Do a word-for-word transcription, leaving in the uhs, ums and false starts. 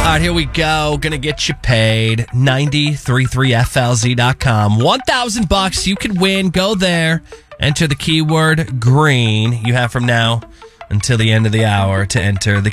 right, here we go. Gonna get you paid. nine three three F L Z dot com. one thousand bucks. You could win. Go there. Enter the keyword green. You have from now until the end of the hour to enter the